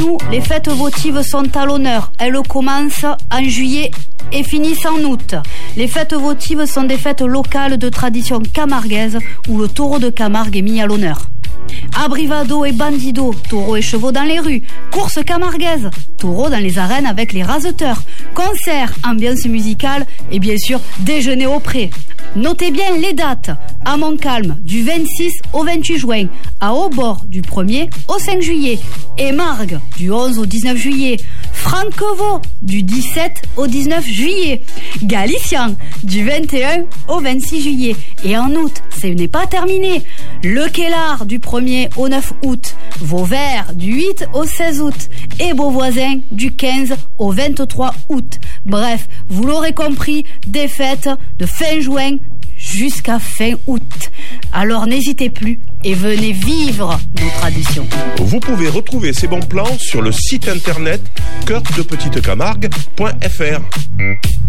Nous, les fêtes votives sont à l'honneur. Elles commencent en juillet et finissent en août. Les fêtes votives sont des fêtes locales de tradition camarguaise où le taureau de Camargue est mis à l'honneur. Abrivado et bandido, taureaux et chevaux dans les rues. Course camarguaise, taureaux dans les arènes avec les raseteurs. Concerts, ambiance musicale et bien sûr déjeuner au pré. Notez bien les dates. À Montcalm, du 26 au 28 juin. À Hautbord, du 1er au 5 juillet. Et Margues, du 11 au 19 juillet. Franquevaux, du 17 au 19 juillet. Galician, du 21 au 26 juillet. Et en août, ce n'est pas terminé. Le Kellar, du 1er au 9 août. Vauvert, du 8 au 16 août. Et Beauvoisin, du 15 au 23 août. Bref, vous l'aurez compris, des fêtes de fin juin jusqu'à fin août. Alors n'hésitez plus et venez vivre nos traditions. Vous pouvez retrouver ces bons plans sur le site internet coeurdepetitecamargue.fr.